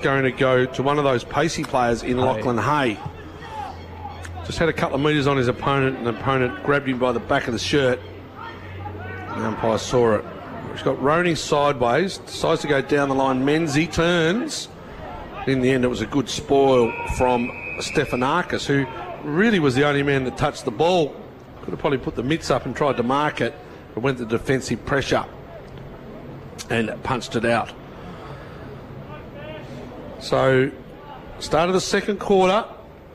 going to go to one of those pacey players in Lachlan Hay. Just had a couple of metres on his opponent, and the opponent grabbed him by the back of the shirt. The umpire saw it. He's got Roney sideways, decides to go down the line. Menzies turns. In the end, it was a good spoil from Stephanakis, who really was the only man that touched the ball. Could have probably put the mitts up and tried to mark it, but went to defensive pressure and punched it out. So, start of the second quarter.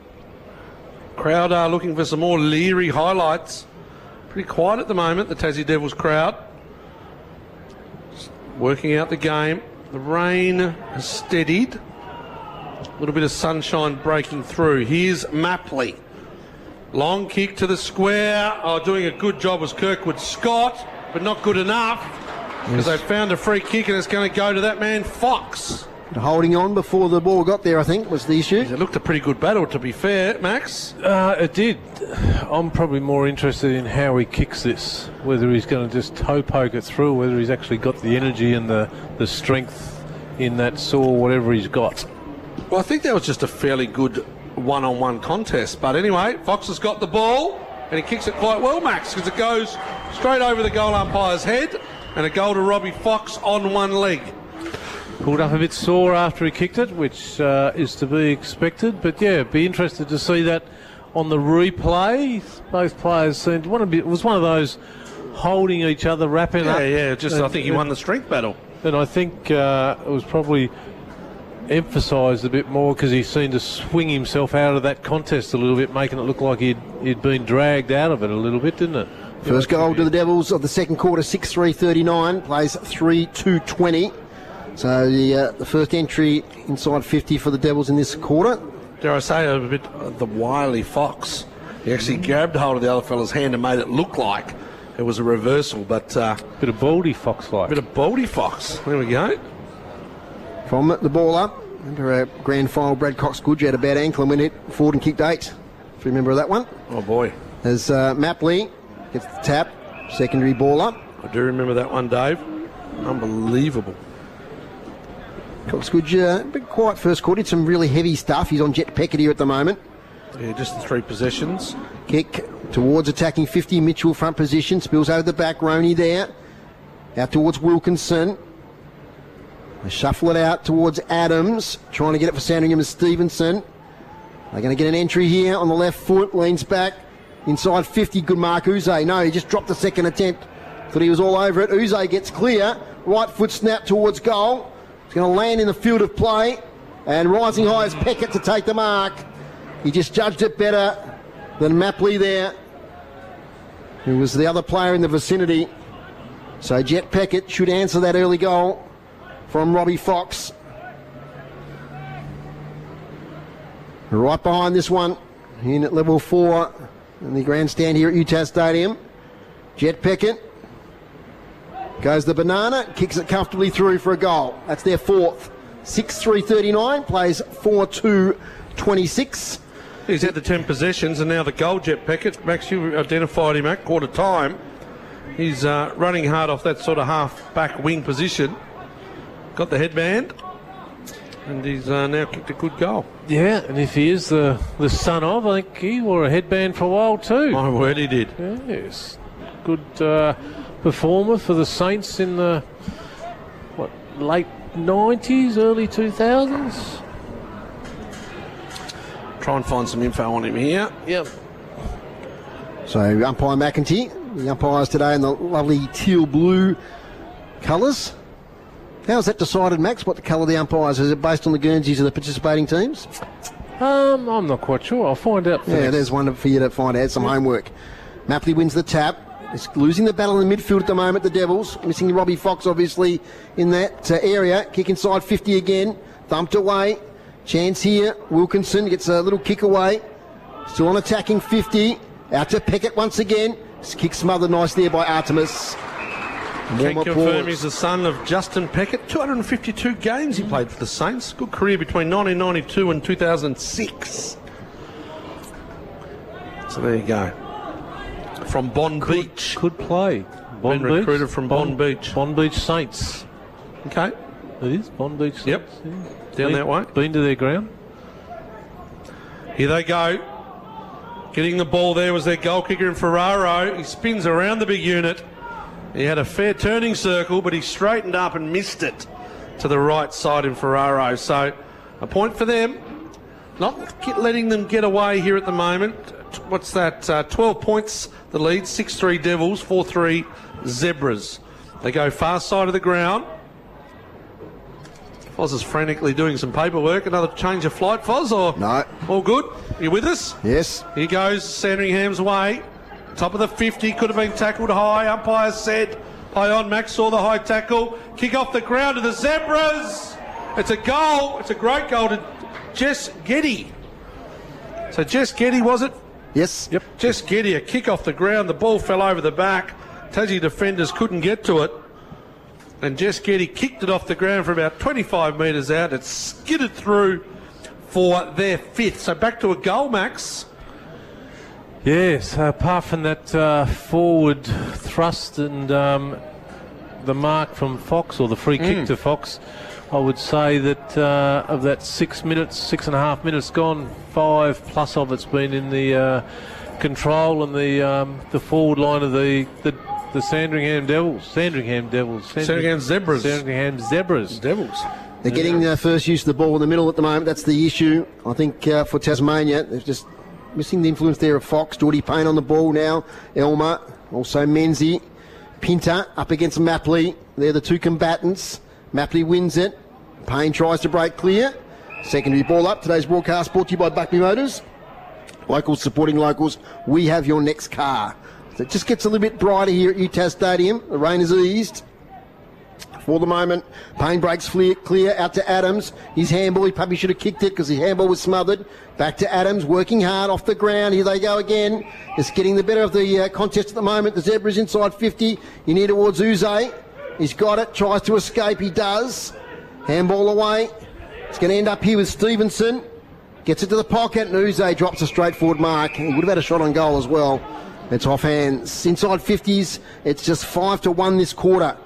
Crowd are looking for some more Leary highlights. Pretty quiet at the moment, the Tassie Devils crowd. Just working out the game. The rain has steadied. A little bit of sunshine breaking through. Here's Mapley. Long kick to the square. Oh, doing a good job was Kirkwood Scott, but not good enough because they found a free kick and it's going to go to that man Fox. Holding on before the ball got there, I think, was the issue. It looked a pretty good battle, to be fair, Max. It did. I'm probably more interested in how he kicks this, whether he's going to just toe poke it through, whether he's actually got the energy and the strength in that saw, whatever he's got. Well, I think that was just a fairly good one-on-one contest. But anyway, Fox has got the ball, and he kicks it quite well, Max, because it goes straight over the goal umpire's head, and a goal to Robbie Fox on one leg. Pulled up a bit sore after he kicked it, which is to be expected. But yeah, be interested to see that on the replay. Both players seemed it was one of those holding each other, wrapping up. Yeah, I think he won the strength battle. And I think it was probably emphasised a bit more because he seemed to swing himself out of that contest a little bit, making it look like he'd been dragged out of it a little bit, didn't it? First goal to the Devils of the second quarter, 6-3-39, plays 3-2-20. So the first entry inside 50 for the Devils in this quarter. Dare I say, a bit the wily Fox. He actually grabbed hold of the other fella's hand and made it look like it was a reversal, but... bit of Baldy Fox-like. Bit of Baldy Fox. There we go. From the ball up, under a grand final, Brad Cox-Goodge had a bad ankle and went it forward and kicked 8. If you remember that one. Oh, boy. As Mapley gets the tap, secondary ball up. I do remember that one, Dave. Unbelievable. Cox-Goodge, a bit quiet first quarter, did some really heavy stuff. He's on Jet Peckett here at the moment. Yeah, just the 3 possessions. Kick towards attacking 50, Mitchell front position, spills over the back, Roney there. Out towards Wilkinson. They shuffle it out towards Adams, trying to get it for Sandringham and Stevenson. They're going to get an entry here on the left foot, leans back, inside 50, good mark, Uze. No, he just dropped the second attempt. Thought he was all over it. Uze gets clear, right foot snap towards goal. He's going to land in the field of play, and rising high is Peckett to take the mark. He just judged it better than Mapley there, who was the other player in the vicinity. So Jet Peckett should answer that early goal from Robbie Fox. Right behind this one, in at level 4 in the grandstand here at UTAS Stadium. Jet Peckett goes the banana, kicks it comfortably through for a goal. That's their 4th. 6-3-39, plays 4-2-26. He's had the 10 possessions and now the goal, Jet Peckett. Max, you identified him at quarter time. He's running hard off that sort of half-back wing position. Got the headband, and he's now kicked a good goal. Yeah, and if he is the son of, I think he wore a headband for a while too. My word, he did. Yes. Good performer for the Saints in the late 90s, early 2000s. Try and find some info on him here. Yep. So umpire McEntee, the umpires today in the lovely teal blue colours. How's that decided, Max, what the colour the umpires? Is it based on the Guernseys of the participating teams? I'm not quite sure. I'll find out. There's one for you to find out. Some homework. Mapley wins the tap. He's losing the battle in the midfield at the moment, the Devils. Missing Robbie Fox, obviously, in that area. Kick inside 50 again. Thumped away. Chance here. Wilkinson gets a little kick away. Still on attacking 50. Out to Peckett once again. Kick smothered nice there by Artemis. Can confirm he's the son of Justin Peckett. 252 games he played for the Saints. Good career between 1992 and 2006. So there you go. From Bond Beach. Could play. Been recruited from Bond Beach. Bond Beach Saints. Okay. It is, Bond Beach. Yep. Yeah. Down that way. Been to their ground. Here they go. Getting the ball there was their goal kicker in Ferraro. He spins around the big unit. He had a fair turning circle, but he straightened up and missed it to the right side in Ferraro. So a point for them. Not letting them get away here at the moment. What's that? 12 points the lead. 6-3 Devils, 4-3 Zebras. They go far side of the ground. Foz is frantically doing some paperwork. Another change of flight, Foz, or No. all good? You with us? Yes. Here goes Sandringham's way. Top of the 50, could have been tackled high. Umpire said, Ion Max saw the high tackle. Kick off the ground to the Zebras. It's a goal. It's a great goal to Jess Getty. So Jess Getty, was it? Yes. Yep. Jess Getty, a kick off the ground. The ball fell over the back. Tassie defenders couldn't get to it. And Jess Getty kicked it off the ground for about 25 metres out. It skidded through for their fifth. So back to a goal, Max. Yes, apart from that forward thrust and the mark from Fox, or the free kick to Fox, I would say that of that 6.5 minutes gone, 5+ of it's been in the control and the forward line of the Sandringham Devils. Sandringham Zebras. Sandringham Zebras. Devils. They're getting their first use of the ball in the middle at the moment. That's the issue, I think, for Tasmania. They're just missing the influence there of Fox. Geordie Payne on the ball now. Elmer, also Menzie. Pinter up against Mapley. They're the two combatants. Mapley wins it. Payne tries to break clear. Secondary ball up. Today's broadcast brought to you by Buckley Motors. Locals supporting locals. We have your next car. So it just gets a little bit brighter here at UTAS Stadium. The rain has eased. For the moment, Payne breaks clear out to Adams. His handball, he probably should have kicked it because his handball was smothered. Back to Adams, working hard off the ground. Here they go again. It's getting the better of the contest at the moment. The Zebras inside 50. You near towards Uze. He's got it, tries to escape. He does. Handball away. It's going to end up here with Stevenson. Gets it to the pocket, and Uze drops a straightforward mark. He would have had a shot on goal as well. It's off hands. Inside 50s, it's just 5-1 this quarter.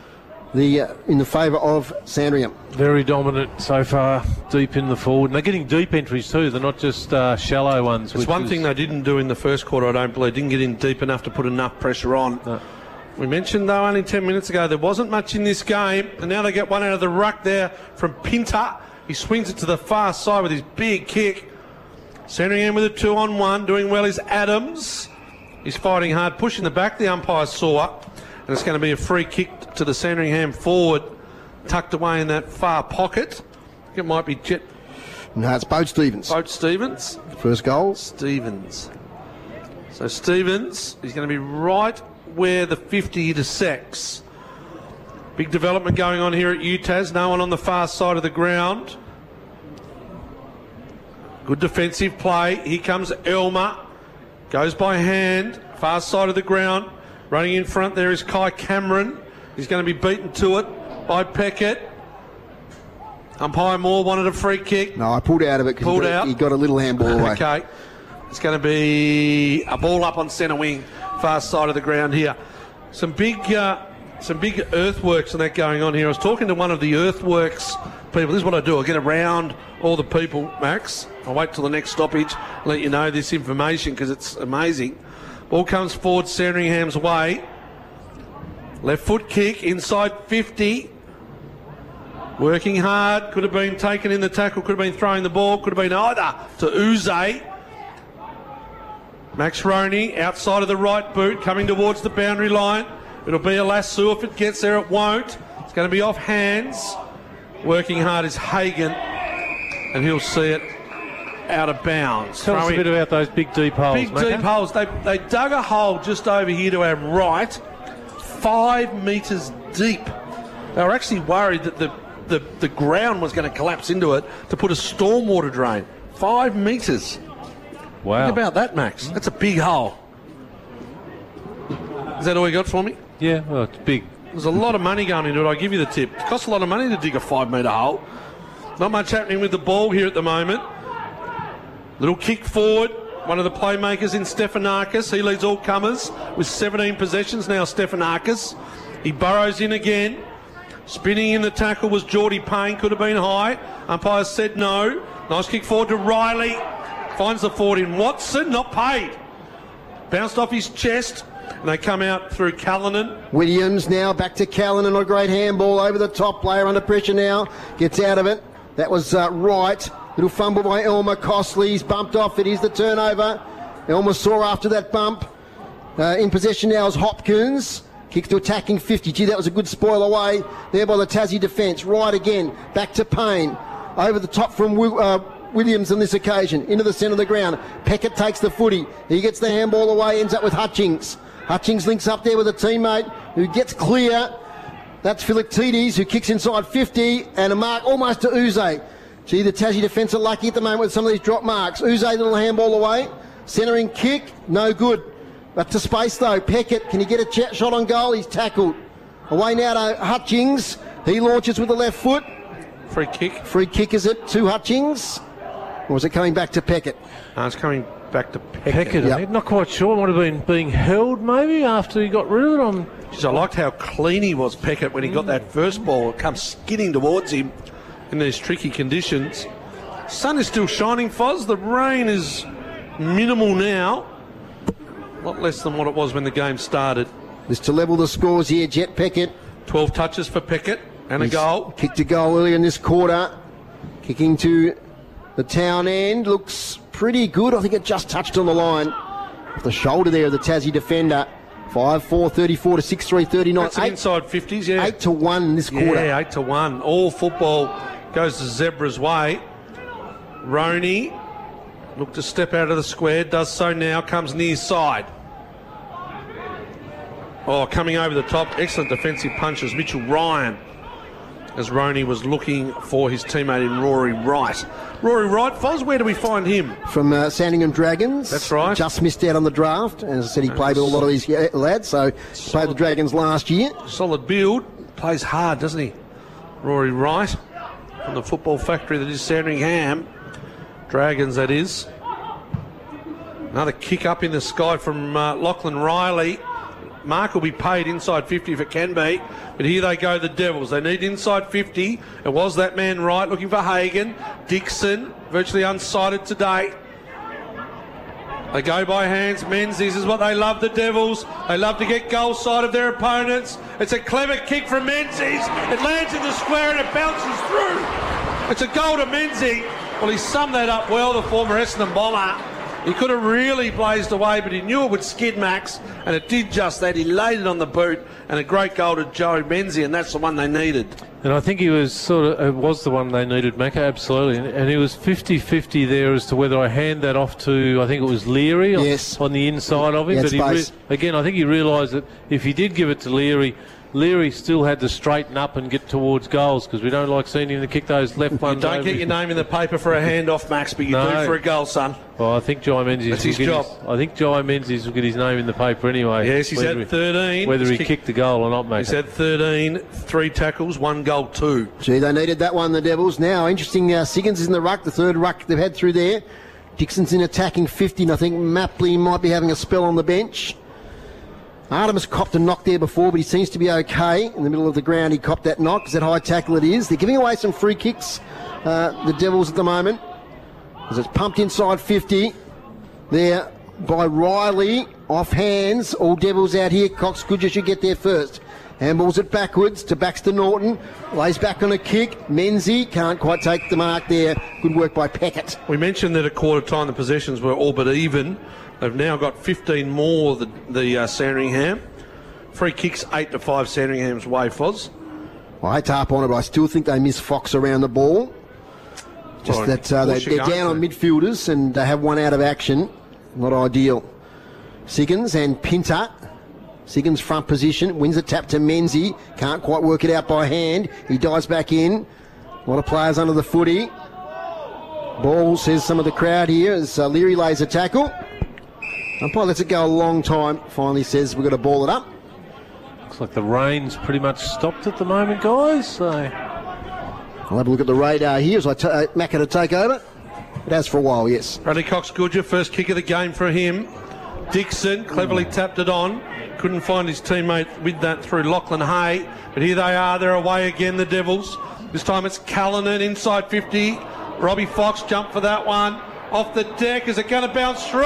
In the favour of Sandringham. Very dominant so far, deep in the forward. And they're getting deep entries too. They're not just shallow ones. It's one thing they didn't do in the first quarter, I don't believe. Didn't get in deep enough to put enough pressure on. No. We mentioned, though, only 10 minutes ago, there wasn't much in this game. And now they get one out of the ruck there from Pinter. He swings it to the far side with his big kick. Sandringham with a 2-on-1. Doing well is Adams. He's fighting hard, pushing the back. The umpire saw. And it's going to be a free kick to the Sandringham forward, tucked away in that far pocket. I think it might be No, it's Boat Stevens. Boat Stevens. First goal. Stevens. So Stevens is going to be right where the 50 intersects. Big development going on here at UTAS. No one on the far side of the ground. Good defensive play. Here comes Elmer. Goes by hand. Far side of the ground. Running in front there is Kai Cameron. He's going to be beaten to it by Peckett. Umpire Moore wanted a free kick. No, I pulled out of it because he got a little handball away. Okay. It's going to be a ball up on centre wing, far side of the ground here. Some big earthworks and that going on here. I was talking to one of the earthworks people. This is what I do. I get around all the people, Max. I'll wait till the next stoppage and let you know this information because it's amazing. Ball comes forward Sandringham's way. Left foot kick, inside 50. Working hard. Could have been taken in the tackle. Could have been throwing the ball. Could have been either to Uze. Max Roney outside of the right boot coming towards the boundary line. It'll be a lasso. If it gets there, it won't. It's going to be off hands. Working hard is Hagan. And he'll see it out of bounds. Tell us a bit about those big deep holes. Big deep holes. They dug a hole just over here to our right, 5 metres deep. They were actually worried that the ground was going to collapse into it to put a stormwater drain. 5 metres. Wow. Think about that, Max. That's a big hole. Is that all you got for me? Yeah, well, it's big. There's a lot of money going into it. I'll give you the tip. It costs a lot of money to dig a 5 metre hole. Not much happening with the ball here at the moment. Little kick forward. One of the playmakers in Stefanakis. He leads all comers with 17 possessions now, Stefanakis. He burrows in again. Spinning in the tackle was Geordie Payne. Could have been high. Umpire said no. Nice kick forward to Riley. Finds the forward in Watson. Not paid. Bounced off his chest. And they come out through Callanan. Williams now back to Callanan. A great handball over the top. Player under pressure now. Gets out of it. That was right. Little fumble by Elmer Costley. He's bumped off it. Here's the turnover. Elmer saw after that bump. In possession now is Hopkins. Kick to attacking 50. Gee, that was a good spoil away there by the Tassie defence. Right again. Back to Payne. Over the top from Williams on this occasion. Into the centre of the ground. Peckett takes the footy. He gets the handball away. Ends up with Hutchings. Hutchings links up there with a teammate who gets clear. That's Philoctetes who kicks inside 50 and a mark almost to Uze. Gee, the Tassie defence are lucky at the moment with some of these drop marks. Uze, little handball away. Centering kick, no good. But to space though, Peckett, can he get a shot on goal? He's tackled. Away now to Hutchings. He launches with the left foot. Free kick. Free kick is it to Hutchings? Or is it coming back to Peckett? It's coming back to Peckett. Yep. Not quite sure. Might have been being held maybe after he got rid of it. Jeez, I liked how clean he was, Peckett, when he got that first ball. It comes skidding towards him in these tricky conditions. Sun is still shining, Foz. The rain is minimal now. A lot less than what it was when the game started. Just to level the scores here, Jet Peckett. 12 touches for Peckett and a goal. Kicked a goal earlier in this quarter. Kicking to the town end. Looks pretty good. I think it just touched on the line. Off the shoulder there of the Tassie defender. 5-4, 34 to 6-3, 39. That's inside 50s, yeah. 8-1 this quarter. Yeah, 8-1. All football goes the Zebra's way. Roney looked to step out of the square. Does so now. Comes near side. Oh, coming over the top. Excellent defensive punches. Mitchell Ryan. As Roney was looking for his teammate in Rory Wright. Rory Wright, Foz, where do we find him? From Sandringham Dragons. That's right. Just missed out on the draft. As I said, he played with a lot of these lads, so he played the Dragons last year. Solid build. Plays hard, doesn't he? Rory Wright from the football factory that is Sandringham. Dragons, that is. Another kick up in the sky from Lachlan Riley. Mark will be paid inside 50 if it can be. But here they go, the Devils. They need inside 50. It was that man right looking for Hagan. Dixon, virtually unsighted today. They go by hands. Menzies is what they love, the Devils. They love to get goal side of their opponents. It's a clever kick from Menzies. It lands in the square and it bounces through. It's a goal to Menzies. Well, he summed that up well, the former Essendon bomber. He could have really blazed away, but he knew it would skid Max, and it did just that. He laid it on the boot, and a great goal to Joe Menzies, and that's the one they needed. And I think he was was the one they needed, Macca, absolutely. And he was 50-50 there as to whether I hand that off to, I think it was Leary on the inside of him. But again, I think he realised that if he did give it to Leary, Leary still had to straighten up and get towards goals because we don't like seeing him to kick those left ones. You don't get your name in the paper for a handoff, Max, but you do for a goal, son. Well, I think Jai Menzies. That's his job. I think Jai Menzies will get his name in the paper anyway. Yes, he's had 13. Whether he kicked the goal or not, mate. He's had 13, 3 tackles, 1 goal, 2. Gee, they needed that one, the Devils. Now, interesting, Siggins is in the ruck, the third ruck they've had through there. Dixon's in attacking 50, and I think Mapley might be having a spell on the bench. Artemis copped a knock there before, but he seems to be okay. In the middle of the ground, he copped that knock. Is that high tackle it is? They're giving away some free kicks, the Devils at the moment. As it's pumped inside 50 there by Riley. Off hands. All Devils out here. Cox Goodger should get there first. Handballs it backwards to Baxter Norton. Lays back on a kick. Menzies can't quite take the mark there. Good work by Peckett. We mentioned that at quarter time the possessions were all but even. They've now got 15 more, the Sandringham. Free kicks 8-5 Sandringham's way, Foz. Well, I hate to harp on it, but I still think they miss Fox around the ball. Just well, that they're down on midfielders and they have one out of action. Not ideal. Siggins and Pinter. Siggins front position. Wins a tap to Menzies. Can't quite work it out by hand. He dives back in. A lot of players under the footy. Ball, says some of the crowd here, as Leary lays a tackle. Umpire lets it go a long time. Finally says we've got to ball it up. Looks like the rain's pretty much stopped at the moment, guys. So I'll have a look at the radar here as Macca to take over. It has for a while, yes. Bradley Cox Goodger, first kick of the game for him. Dixon cleverly tapped it on. couldn't find his teammate with that through Lachlan Hay. But here they are, they're away again, the Devils. This time it's Callanan inside 50. Robbie Fox jumped for that one. Off the deck, is it going to bounce through?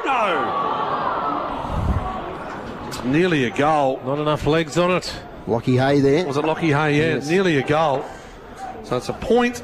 No. It's nearly a goal. Not enough legs on it. Lockie Hay there. Was it Lockie Hay? Yeah, Yes. nearly a goal. So it's a point,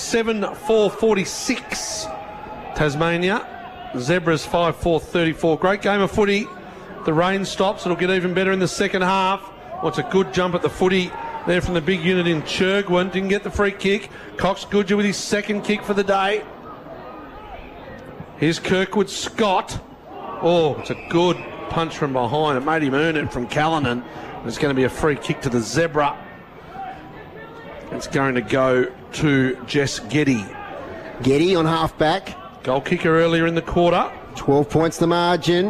7-4-46. Tasmania. Zebras 5-4-34. Great game of footy. The rain stops. It'll get even better in the second half. What's a good jump at the footy there from the big unit in Churgwin. Didn't get the free kick. Cox Goodger with his second kick for the day. Here's Kirkwood Scott. Oh, it's a good punch from behind. It made him earn it from Callanan. It's going to be a free kick to the Zebra. It's going to go to Jess Getty. Getty on half-back. Goal kicker earlier in the quarter. 12 points the margin.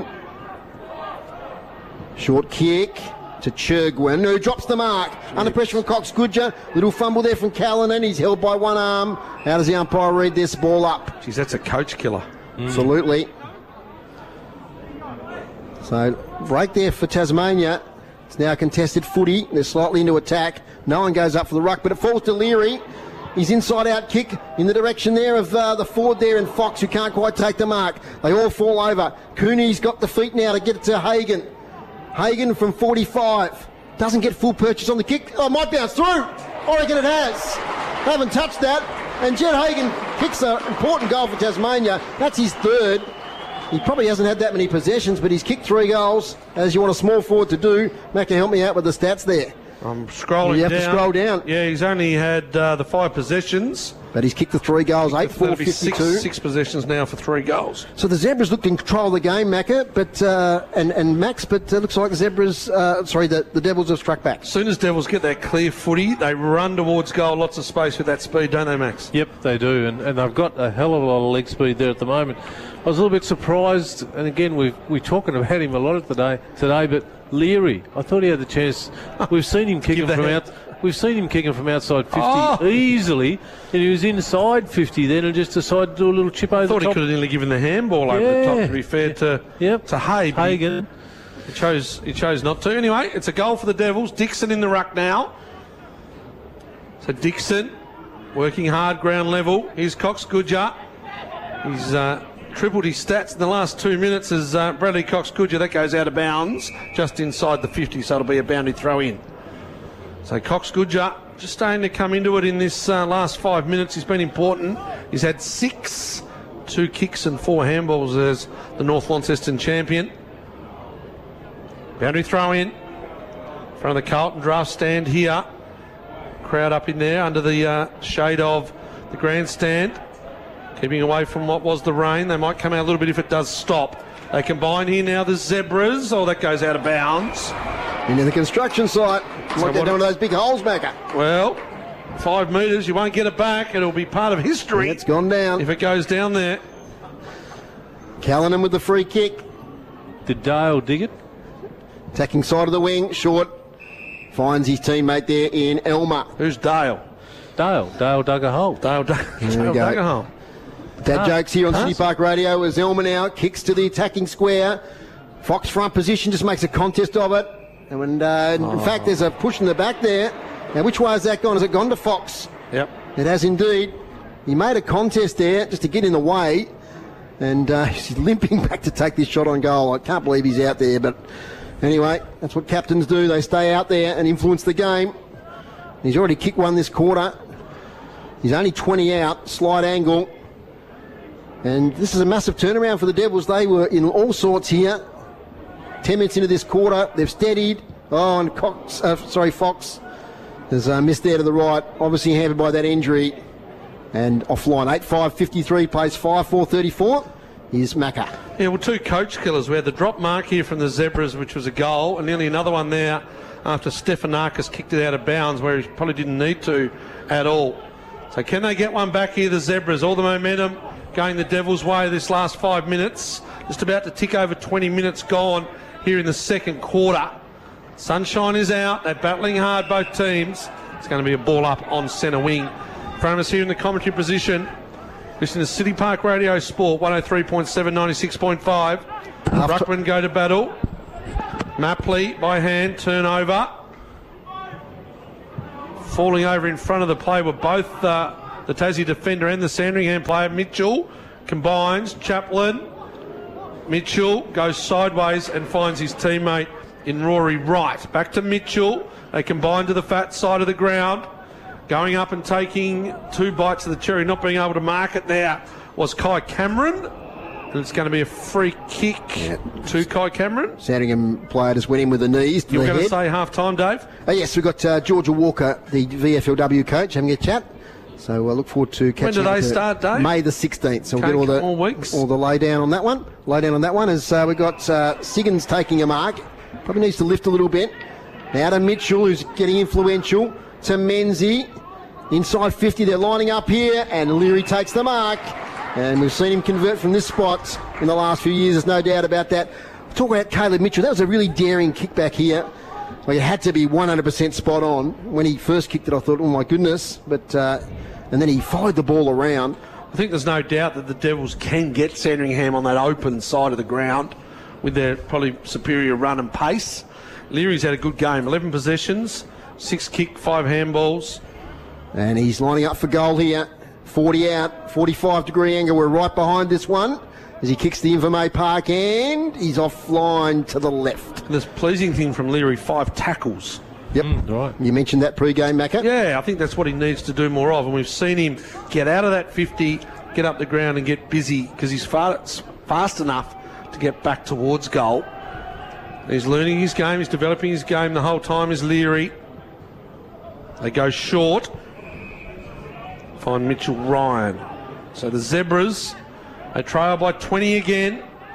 Short kick to Churgwin, who drops the mark. Under pressure from Cox Goodger. Little fumble there from Callanan. He's held by one arm. How does the umpire read this ball up? Geez, that's a coach killer. Absolutely. So, break there for Tasmania. It's now contested footy. They're slightly into attack. No one goes up for the ruck, but it falls to Leary. His inside-out kick in the direction there of the forward there and Fox, who can't quite take the mark. They all fall over. Cooney's got the feet now to get it to Hagan. Hagan from 45. Doesn't get full purchase on the kick. Oh, it might bounce through. I reckon it has. They haven't touched that. And Jed Hagan kicks an important goal for Tasmania. That's his third. He probably hasn't had that many possessions, but he's kicked 3 goals, as you want a small forward to do. Macca, help me out with the stats there. I'm scrolling down. You have to scroll down. Yeah, he's only had the 5 possessions. But he's kicked the 3 goals, That'll be 8-4-52. six possessions now for 3 goals. So the Zebras looked in control of the game, Macca, but and Max, but looks like the Zebras, the Devils have struck back. As soon as Devils get that clear footy, they run towards goal, lots of space with that speed, don't they, Max? Yep, they do, and they've got a hell of a lot of leg speed there at the moment. I was a little bit surprised, and again, we're talking about him a lot today, but Leary, I thought he had the chance. We've seen him kicking from out. We've seen him kicking from outside 50 easily, and he was inside 50 then and just decided to do a little chip over the top. I thought he could have nearly given the handball over the top, to be fair to Hagan. He chose not to. Anyway, it's a goal for the Devils. Dixon in the ruck now. So Dixon working hard ground level. Here's Cox Goodger. He's tripled his stats in the last 2 minutes as Bradley Cox Goodger. That goes out of bounds just inside the 50, so it'll be a boundary throw in. So Cox Goodger just starting to come into it in this last 5 minutes. He's been important. He's had 6, 2 kicks and 4 handballs as the North Launceston champion. Boundary throw in front of the Carlton draft stand here. Crowd up in there under the shade of the grandstand. Keeping away from what was the rain. They might come out a little bit if it does stop. They combine here now, the Zebras. Oh, that goes out of bounds. Into the construction site. Might get one of those big holes, Macca. Well, 5 metres, you won't get it back. It'll be part of history. It's gone down. If it goes down there. Callanan with the free kick. Did Dale dig it? Attacking side of the wing, short. Finds his teammate there in Elmer. Who's Dale? Dale dug a hole. Dale we go. dug a hole. Dad jokes here on City Park Radio as Elmer now kicks to the attacking square. Fox front position, just makes a contest of it. And when, in fact, there's a push in the back there. Now, which way has that gone? Has it gone to Fox? Yep. It has indeed. He made a contest there just to get in the way. And he's limping back to take this shot on goal. I can't believe he's out there. But anyway, that's what captains do. They stay out there and influence the game. He's already kicked one this quarter. He's only 20 out, slight angle. And this is a massive turnaround for the Devils. They were in all sorts here. 10 minutes into this quarter, they've steadied. Oh, and Fox has missed there to the right. Obviously hampered by that injury. And offline, 8-5-53, plays 5-4-34. Here's Macca. Yeah, well, 2 coach killers. We had the drop mark here from the Zebras, which was a goal, and nearly another one there after Stefanakis kicked it out of bounds where he probably didn't need to at all. So can they get one back here, the Zebras? All the momentum going the Devils' way this last 5 minutes. Just about to tick over 20 minutes gone here in the second quarter. Sunshine is out. They're battling hard, both teams. It's going to be a ball up on centre wing. From us here in the commentary position, listening to City Park Radio Sport, 103.7, 96.5. Ruckman go to battle. Mapley by hand, turnover. Falling over in front of the play were both the Tassie defender and the Sandringham player. Mitchell combines. Chaplin. Mitchell goes sideways and finds his teammate in Rory Wright. Back to Mitchell. They combine to the fat side of the ground. Going up and taking 2 bites of the cherry, not being able to mark it there, was Kai Cameron. And it's going to be a free kick to Kai Cameron. Sandringham player just went in with the knees to You were the going head. to say half-time, Dave? Yes, we've got Georgia Walker, the VFLW coach, having a chat. So I look forward to catching do up they with her. start, Dave? May the 16th. So we'll Okay, get all the more weeks. all the lay down on that one. Lay down on that one is we've got Siggins taking a mark. Probably needs to lift a little bit. Now to Mitchell, who's getting influential. To Menzie. Inside 50, they're lining up here, and Leary takes the mark. And we've seen him convert from this spot in the last few years, there's no doubt about that. Talk about Caleb Mitchell, that was a really daring kickback here. Like, it had to be 100% spot on. When he first kicked it, I thought, oh my goodness. But and then he followed the ball around. I think there's no doubt that the Devils can get Sandringham on that open side of the ground with their probably superior run and pace. Leary's had a good game, 11 possessions, 6 kick, 5 handballs. And he's lining up for goal here. 40 out, 45-degree angle. We're right behind this one as he kicks the Invermay Park, and he's offline to the left. And this pleasing thing from Leary, 5 tackles. Yep. Right. You mentioned that pre-game, Macca. Yeah, I think that's what he needs to do more of. And we've seen him get out of that 50, get up the ground and get busy because he's fast enough to get back towards goal. He's learning his game, he's developing his game the whole time is Leary. They go short. Find Mitchell Ryan. So the Zebras, they trail by 20 again.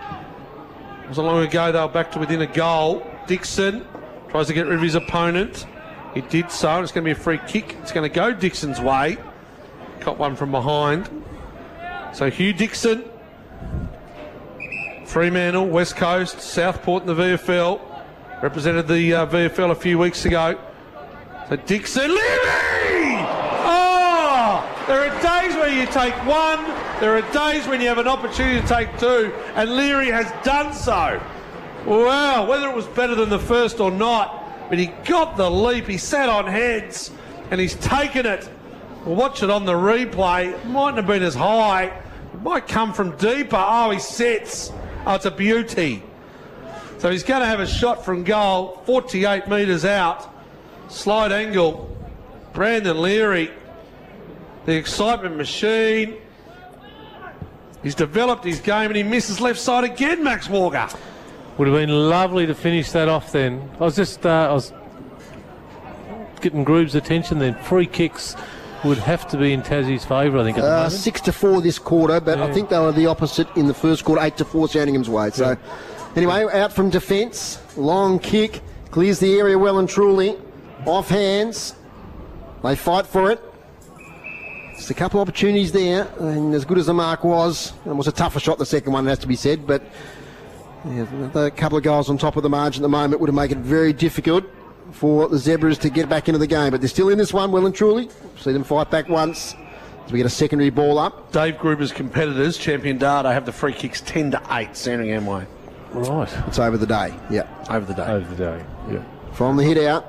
It wasn't long ago they were back to within a goal. Dixon tries to get rid of his opponent. He did so. It's going to be a free kick. It's going to go Dixon's way. Got one from behind. So Hugh Dixon, Fremantle, West Coast, Southport in the VFL. Represented the VFL a few weeks ago. So Dixon, Leary! Oh! There are days where you take one. There are days when you have an opportunity to take 2. And Leary has done so. Wow, whether it was better than the first or not, but he got the leap. He sat on heads and he's taken it. We'll watch it on the replay. It mightn't have been as high. It might come from deeper. Oh, he sets. Oh, it's a beauty. So he's going to have a shot from goal, 48 metres out. Slide angle. Brandon Leary, the excitement machine. He's developed his game and he misses left side again, Max Walker. Would have been lovely to finish that off then. I was getting Groove's attention then. Free kicks would have to be in Tassie's favour, I think, at the moment. 6-4 this quarter, but Yeah. I think they were the opposite in the first quarter, 8-4 Sandringham's way. So, anyway, out from defence, long kick, clears the area well and truly, off hands, they fight for it. Just a couple of opportunities there, and as good as the mark was, it was a tougher shot, the second one, it has to be said, but yeah, a couple of goals on top of the margin at the moment would have made it very difficult for the Zebras to get back into the game, but they're still in this one well and truly. See them fight back once as we get a secondary ball up. Dave Gruber's competitors, Champion Data, have the free kicks 10-8 Sandringham way. Right. It's over the day, yeah. Over the day. Over the day. Yeah. From the hit out,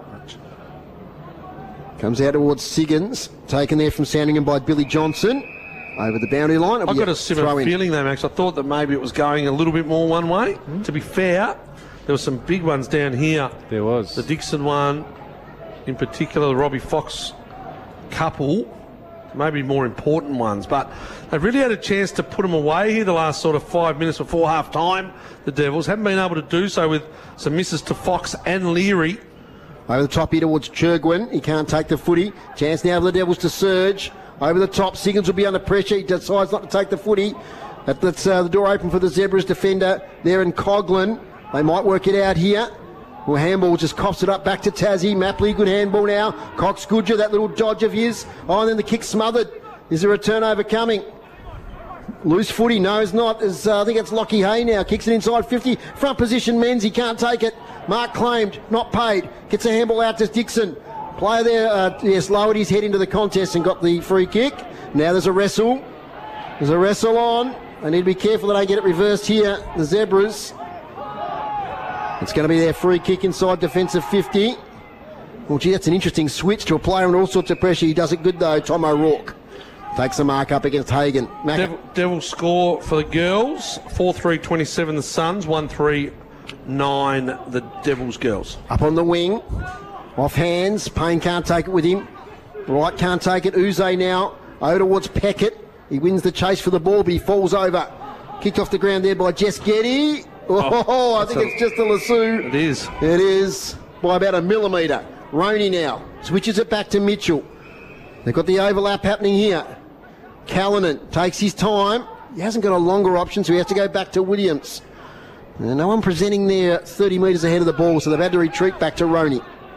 comes out towards Siggins, taken there from Sandringham by Billy Johnson. Over the boundary line. I've got a similar feeling though, Max. I thought that maybe it was going a little bit more one way. To be fair, there were some big ones down here. There was. The Dixon one, in particular, the Robbie Fox couple, maybe more important ones. But they've really had a chance to put them away here the last sort of 5 minutes before half time. The Devils haven't been able to do so with some misses to Fox and Leary. Over the top here towards Churgwin. He can't take the footy. Chance now for the Devils to surge. Over the top, Siggins will be under pressure. He decides not to take the footy. That's the door open for the Zebras defender there in Coghlan. They might work it out here. Well, handball just coughs it up back to Tassie. Mapley, good handball now. Cox Goodger, that little dodge of his. Oh, and then the kick smothered. Is there a turnover coming? Loose footy, no, it's not. I think it's Lockie Hay now. Kicks it inside 50. Front position, Menzie can't take it. Mark claimed, not paid. Gets a handball out to Dixon. Player there, yes, lowered his head into the contest and got the free kick. Now there's a wrestle. There's a wrestle on. They need to be careful that they don't get it reversed here. The Zebras. It's going to be their free kick inside defensive 50. Well, gee, that's an interesting switch to a player under all sorts of pressure. He does it good, though. Tom O'Rourke takes the mark up against Hagan. Devils score for the girls. 4-3-27 the Suns. 1-3-9 the Devils girls. Up on the wing. Off hands. Payne can't take it with him. Wright can't take it. Uze now over towards Peckett. He wins the chase for the ball, but he falls over. Kicked off the ground there by Jess Getty. Oh, I think it's just a lasso. It is. It is by about a millimetre. Roney now switches it back to Mitchell. They've got the overlap happening here. Callanan takes his time. He hasn't got a longer option, so he has to go back to Williams. And no one presenting there 30 metres ahead of the ball, so they've had to retreat back to Roney.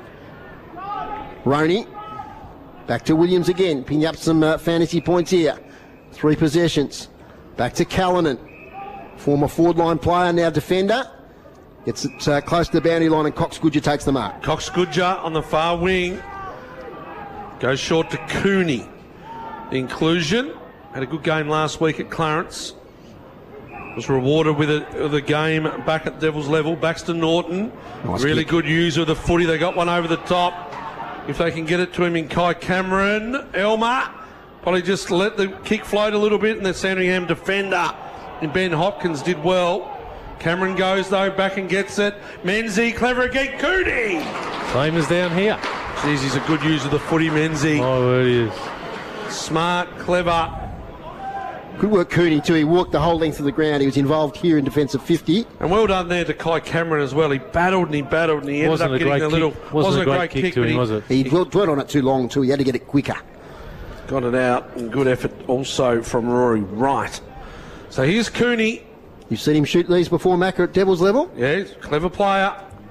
Roney back to Williams again, picking up some fantasy points here. 3 possessions. Back to Callanan. Former forward line player, now defender. Gets it close to the boundary line, and Cox Goodger takes the mark. Cox Goodger on the far wing. Goes short to Cooney. The inclusion. Had a good game last week at Clarence. Was rewarded with a game back at Devils level. Baxter Norton. Nice really kick. good user of the footy. They got one over the top. If they can get it to him in Kai Cameron. Elmer. Probably just let the kick float a little bit, and the Sandringham defender in Ben Hopkins did well. Cameron goes, though, back and gets it. Menzie, clever again. Cooney! Same as down here. Jeez, he's a good user of the footy, Menzie. Oh, it is. Smart, clever. Good work, Cooney, too. He walked the whole length of the ground. He was involved here in defensive 50. And well done there to Kai Cameron as well. He battled and he battled and he ended up getting a little... Wasn't a great kick to him, was it? He dwelt on it too long, too. He had to get it quicker. Got it out, and good effort also from Rory Wright. So here's Cooney. You've seen him shoot these before, Macca, at Devils level? Yeah, he's a clever player.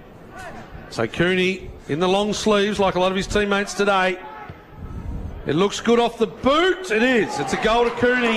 So Cooney in the long sleeves like a lot of his teammates today. It looks good off the boot. It is. It's a goal to Cooney.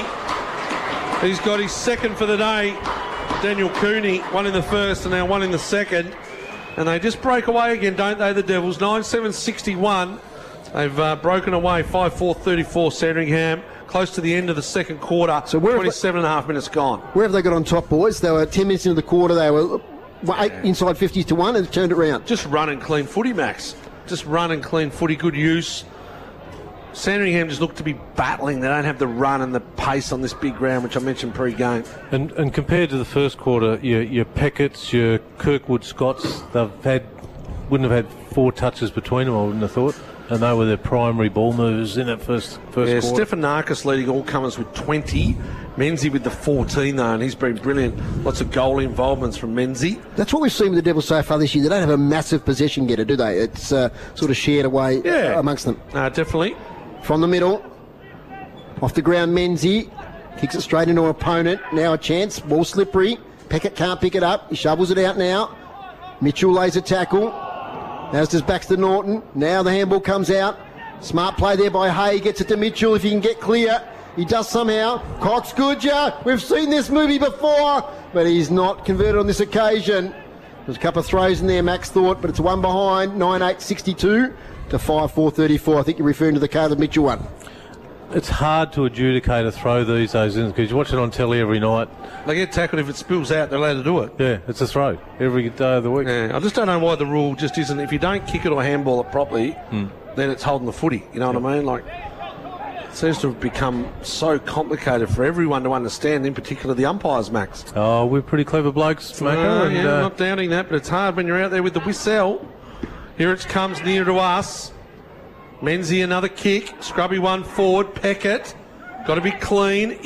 He's got his second for the day. Daniel Cooney, one in the first and now one in the second. And they just break away again, don't they, the Devils? 9-7-61. They've broken away 5-4-34 Sandringham. Close to the end of the second quarter. So where 27 and a half minutes gone. Where have they got on top, boys? They were 10 minutes into the quarter. They were 8 inside 50s to 1 and they've turned it around. Just run and clean footy, Max. Just run and clean footy. Good use. Sandringham just look to be battling. They don't have the run and the pace on this big ground, which I mentioned pre-game. And compared to the first quarter, your Peckett's, your Kirkwood Scotts, wouldn't have had 4 touches between them, I wouldn't have thought. And they were their primary ball movers in that first quarter. Stephanakis leading all comers with 20. Menzie with the 14, though, and he's been brilliant. Lots of goal involvements from Menzie. That's what we've seen with the Devils so far this year. They don't have a massive possession getter, do they? It's sort of shared away amongst them. Definitely. From the middle, off the ground, Menzie kicks it straight into an opponent. Now a chance, ball slippery. Peckett can't pick it up. He shovels it out now. Mitchell lays a tackle. As does Baxter Norton. Now the handball comes out. Smart play there by Hay. Gets it to Mitchell if he can get clear. He does somehow. Cox Goodger. We've seen this movie before, but he's not converted on this occasion. There's a couple of throws in there, Max thought, but it's one behind. 9-8-62 to 5-4-34. I think you're referring to the Caleb Mitchell one. It's hard to adjudicate a throw these days, because you watch it on telly every night. They get tackled if it spills out, they're allowed to do it. Yeah, it's a throw every day of the week. Yeah, I just don't know why the rule just isn't. If you don't kick it or handball it properly, then it's holding the footy. You know what I mean? Like, it seems to have become so complicated for everyone to understand, in particular the umpires, Max. Oh, we're pretty clever blokes, Macca. I'm not doubting that, but it's hard when you're out there with the whistle. Here it comes near to us. Menzie another kick. Scrubby one forward. Peckett. Got to be clean.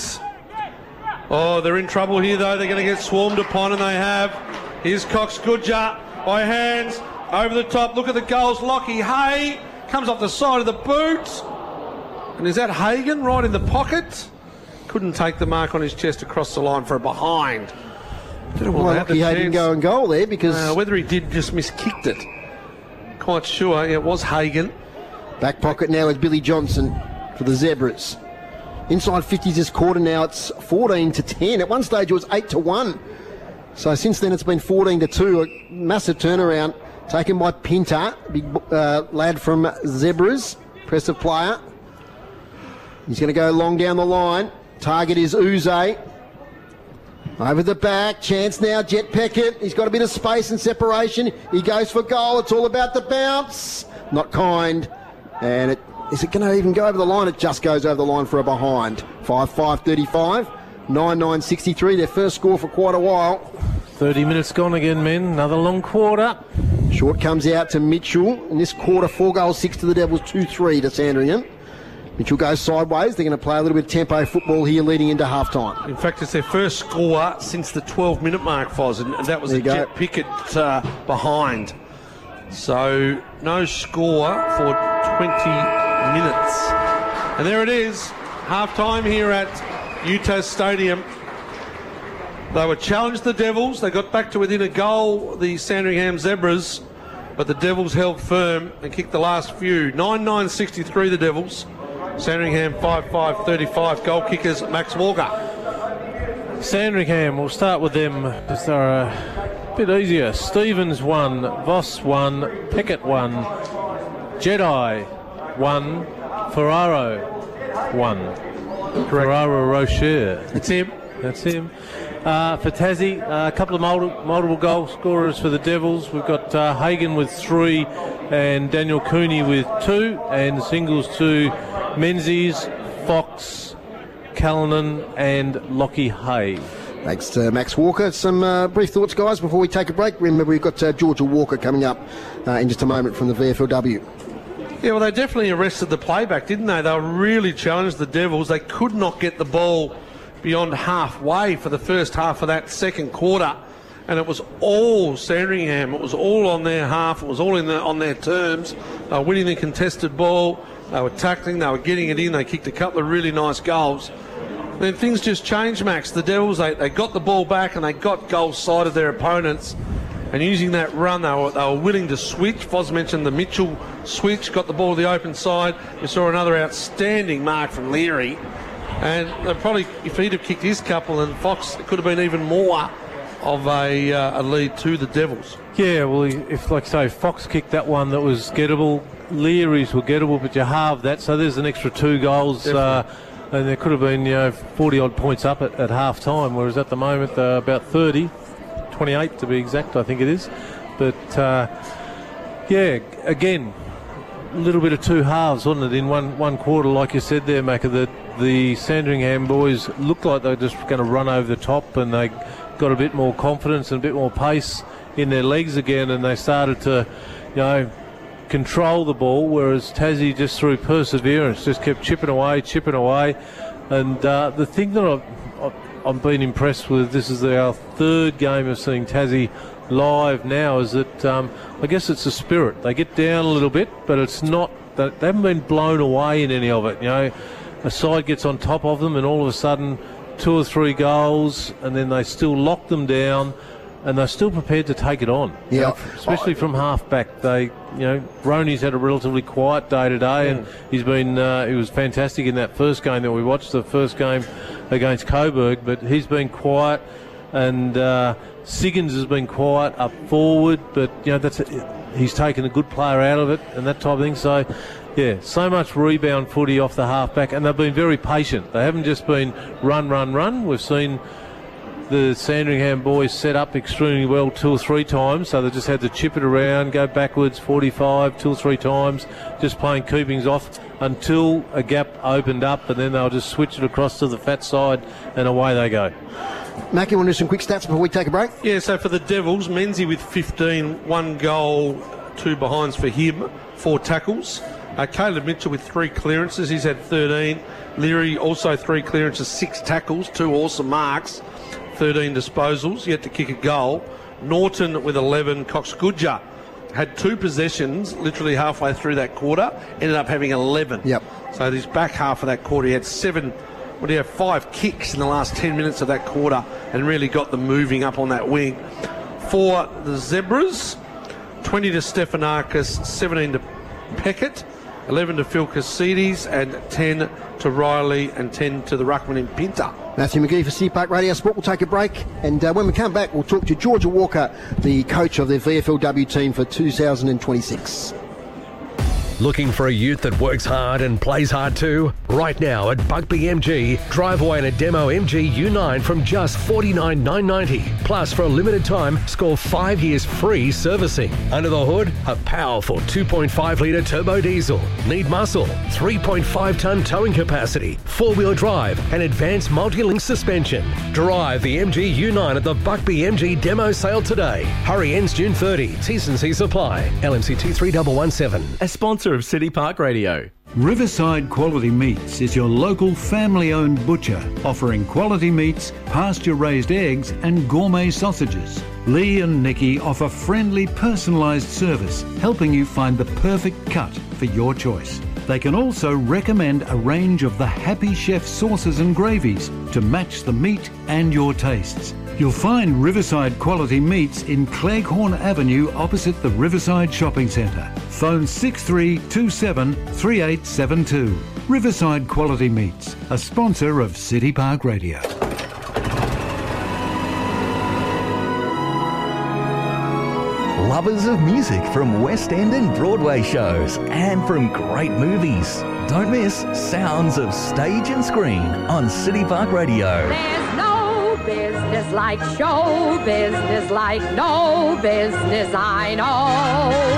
Oh, they're in trouble here, though. They're going to get swarmed upon, and they have. Here's Cox Goodger by hands. Over the top. Look at the goals. Lockie Hay comes off the side of the boot. And is that Hagan right in the pocket? Couldn't take the mark on his chest across the line for a behind. Well, Lockie Hay didn't go and goal there because... whether he did just miskicked it. Quite sure it was Hagan. Back pocket now with Billy Johnson for the Zebras. Inside 50s this quarter now, it's 14-10. At one stage it was 8-1. So since then it's been 14-2. A massive turnaround taken by Pinter, big lad from Zebras, impressive player. He's going to go long down the line. Target is Uze. Over the back, chance now, Jet Peckett. He's got a bit of space and separation. He goes for goal. It's all about the bounce. Not kind. And is it going to even go over the line? It just goes over the line for a behind. 5-5-35, 9-9-63. Their first score for quite a while. 30 minutes gone again, men. Another long quarter. Short comes out to Mitchell. In this quarter, 4 goals, 6 to the Devils, 2-3 to Sandringham. Mitchell goes sideways. They're going to play a little bit of tempo football here leading into half-time. In fact, it's their first score since the 12-minute mark, Foz, and that was a Jet Pickett behind. So no score for 20 minutes. And there it is, half-time here at UTAS Stadium. They were challenged, the Devils. They got back to within a goal, the Sandringham Zebras, but the Devils held firm and kicked the last few. 9-9-63 the Devils. Sandringham 5-5-35. Goal kickers Max Walker. Sandringham, we'll start with them because they're a bit easier. Stevens 1, Voss 1, Peckett 1, Jedi 1, Ferraro 1. Ferraro Rocher. It's him. That's him. For Tassie, a couple of multiple goal scorers for the Devils. We've got Hagan with 3 and Daniel Cooney with 2, and singles to Menzies, Fox, Callanan and Lockie Hay. Thanks to Max Walker. Some brief thoughts, guys, before we take a break. Remember, we've got Georgia Walker coming up in just a moment from the VFLW. Yeah, well, they definitely arrested the playback, didn't they? They were really challenged, the Devils. They could not get the ball beyond halfway for the first half of that second quarter. And it was all Sandringham. It was all on their half. It was all on their terms. They were winning the contested ball. They were tackling. They were getting it in. They kicked a couple of really nice goals. Then things just changed, Max. The Devils, they got the ball back and they got goal side of their opponents. And using that run, they were willing to switch. Foz mentioned the Mitchell switch, got the ball to the open side. We saw another outstanding mark from Leary. And probably, if he'd have kicked his couple, then Fox, it could have been even more of a lead to the Devils. Yeah, well, if, like say, Fox kicked that one that was gettable, Leary's were gettable, but you halve that, so there's an extra 2 goals, and there could have been 40-odd points up at half-time, whereas at the moment about 30, 28 to be exact, I think it is. But, yeah, again, a little bit of 2 halves, wasn't it, in one quarter, like you said there, Macca, the Sandringham boys looked like they were just going to run over the top, and they got a bit more confidence and a bit more pace in their legs again, and they started to, control the ball, whereas Tassie, just through perseverance, just kept chipping away. And the thing that I've been impressed with, this is our 3rd game of seeing Tassie live now, is that I guess it's the spirit. They get down a little bit, but it's not that they haven't been blown away in any of it. A side gets on top of them and all of a sudden 2 or 3 goals, and then they still lock them down, and they're still prepared to take it on. Yeah, especially from half back. They, Roney's had a relatively quiet day today, and he's been he was fantastic in that first game that we watched, the first game against Coburg. But he's been quiet, and Siggins has been quiet up forward. But he's taken a good player out of it and that type of thing. So. Yeah, so much rebound footy off the half-back, and they've been very patient. They haven't just been run. We've seen the Sandringham boys set up extremely well 2 or 3 times, so they just had to chip it around, go backwards 45, 2 or 3 times, just playing keepings off until a gap opened up, and then they'll just switch it across to the fat side, and away they go. Mac, you want to do some quick stats before we take a break? Yeah, so for the Devils, Menzies with 15, 1 goal, 2 behinds for him, 4 tackles. Caleb Mitchell with 3 clearances. He's had 13. Leary also 3 clearances, 6 tackles, 2 awesome marks, 13 disposals, yet to kick a goal. Norton with 11. Cox Goodger had 2 possessions literally halfway through that quarter, ended up having 11. Yep. So this back half of that quarter, he had 5 kicks in the last 10 minutes of that quarter and really got them moving up on that wing. For the Zebras, 20 to Stephanakis, 17 to Peckett, 11 to Phil Cassides, and 10 to Riley, and 10 to the ruckman in Pinter. Matthew McGee for City Park Radio Sport. We'll take a break, and when we come back, we'll talk to Georgia Walker, the coach of the VFLW team for 2026. Looking for a ute that works hard and plays hard too? Right now at Buckby MG, drive away in a demo MG U9 from just $49,990. Plus, for a limited time, score 5 years free servicing. Under the hood, a powerful 2.5 litre turbo diesel. Need muscle, 3.5 tonne towing capacity, 4-wheel drive and advanced multi-link suspension. Drive the MG U9 at the Buckby MG demo sale today. Hurry, ends June 30. T's and C's apply. LMC 23117. A sponsor of City Park Radio. Riverside Quality Meats is your local family-owned butcher, offering quality meats, pasture-raised eggs and gourmet sausages. Lee and Nikki offer friendly, personalised service, helping you find the perfect cut for your choice. They can also recommend a range of the Happy Chef sauces and gravies to match the meat and your tastes. You'll find Riverside Quality Meats in Cleghorn Avenue opposite the Riverside Shopping Centre. Phone 6327 3872. Riverside Quality Meats, a sponsor of City Park Radio. Lovers of music from West End and Broadway shows and from great movies. Don't miss Sounds of Stage and Screen on City Park Radio. There's no business like show business, like no business I know.